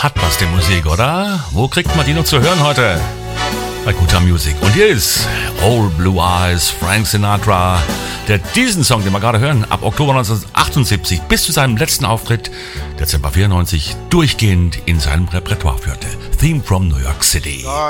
Hat was die Musik, oder? Wo kriegt man die noch zu hören heute? Bei guter Musik. Und hier ist Old Blue Eyes, Frank Sinatra, der diesen Song, den wir gerade hören, ab Oktober 1978 bis zu seinem letzten Auftritt, Dezember 94, durchgehend in seinem Repertoire führte. Theme from New York City.